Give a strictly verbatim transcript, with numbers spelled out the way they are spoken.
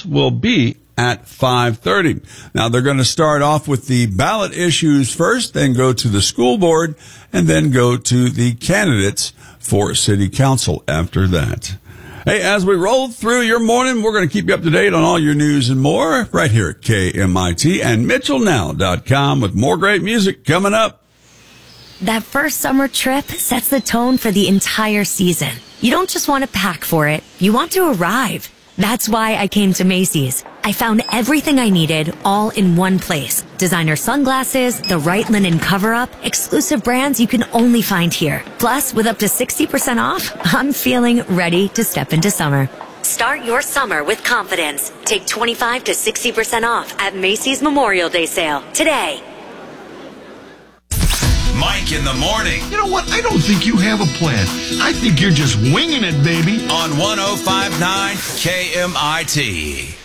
House will be at five thirty. Now, they're going to start off with the ballot issues first, then go to the school board, and then go to the candidates for city council after that. Hey, as we roll through your morning, we're going to keep you up to date on all your news and more right here at K M I T and Mitchell Now dot com with more great music coming up. That first summer trip sets the tone for the entire season. You don't just want to pack for it, you want to arrive. That's why I came to Macy's. I found everything I needed all in one place. Designer sunglasses, the right linen cover-up, exclusive brands you can only find here. Plus, with up to sixty percent off, I'm feeling ready to step into summer. Start your summer with confidence. Take twenty-five to sixty percent off at Macy's Memorial Day sale today. Mike in the morning. You know what? I don't think you have a plan. I think you're just winging it, baby. On one oh five point nine K M I T.